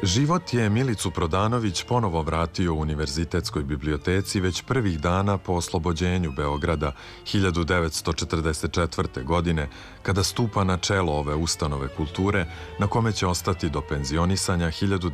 Život je Milicu Prodanović ponovo vratio u Univerzitetskoj biblioteci već prvih dana po oslobođenju Beograda 1944. godine, kada stupa na čelo ove ustanove kulture, na kome će ostati do penzionisanja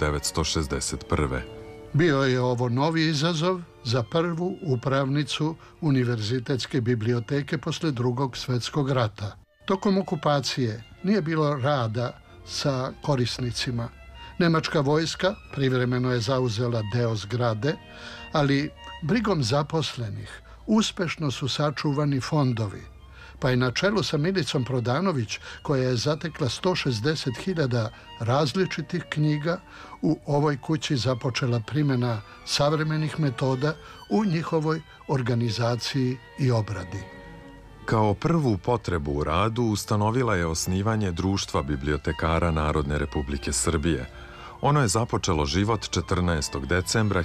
1961. Bio je ovo novi izazov za prvu upravnicu Univerzitetske biblioteke posle Drugog svjetskog rata. Tokom okupacije nije bilo rada sa korisnicima. Nemačka vojska privremeno je zauzela deo zgrade, ali brigom zaposlenih uspešno su sačuvani fondovi, pa je na čelu sa Milicom Prodanović, koja je zatekla 160.000 različitih knjiga, u ovoj kući započela primjena savremenih metoda u njihovoj organizaciji i obradi. Kao prvu potrebu u radu ustanovila je osnivanje Društva bibliotekara Narodne Republike Srbije. Ono je započelo život 14. decembra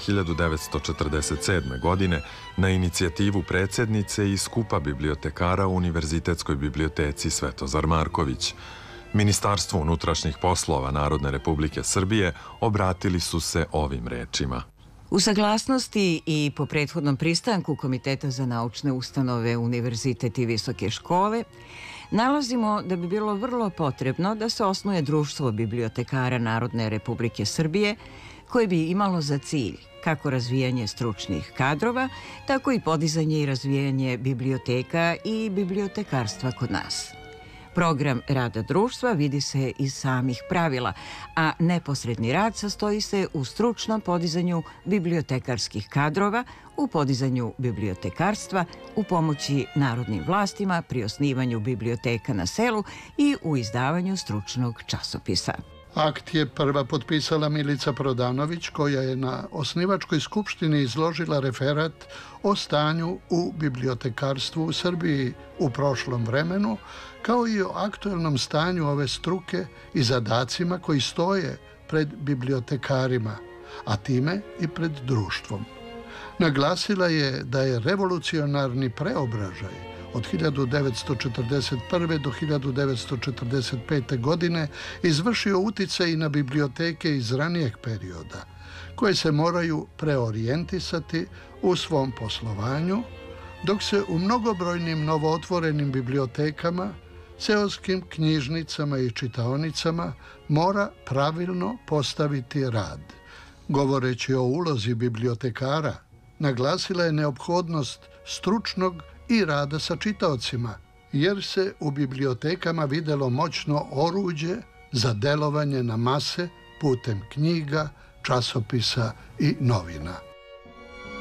1947. godine na inicijativu predsjednice i skupa bibliotekara u Univerzitetskoj biblioteci Svetozar Marković. Ministarstvu unutrašnjih poslova Narodne Republike Srbije obratili su se ovim rečima. U saglasnosti i po prethodnom pristanku Komiteta za naučne ustanove, univerzitet i visoke škole, nalazimo da bi bilo vrlo potrebno da se osnuje Društvo bibliotekara Narodne Republike Srbije, koje bi imalo za cilj kako razvijanje stručnih kadrova, tako i podizanje i razvijanje biblioteka i bibliotekarstva kod nas. Program rada društva vidi se iz samih pravila, a neposredni rad sastoji se u stručnom podizanju bibliotekarskih kadrova, u podizanju bibliotekarstva, u pomoći narodnim vlastima pri osnivanju biblioteka na selu i u izdavanju stručnog časopisa. Akt je prva potpisala Milica Prodanović, koja je na osnivačkoj skupštini izložila referat o stanju u bibliotekarstvu u Srbiji u prošlom vremenu, kao i o aktuelnom stanju ove struke i zadacima koji stoje pred bibliotekarima, a time i pred društvom. Naglasila je da je revolucionarni preobražaj od 1941. do 1945. godine izvršio uticaj i na biblioteke iz ranijeg perioda, koje se moraju preorijentisati u svom poslovanju, dok se u mnogobrojnim novootvorenim bibliotekama, seoskim knjižnicama i čitaonicama mora pravilno postaviti rad. Govoreći o ulozi bibliotekara, naglasila je neophodnost stručnog i rada sa čitaocima, jer se u bibliotekama videlo moćno oruđe za delovanje na mase putem knjiga, časopisa i novina.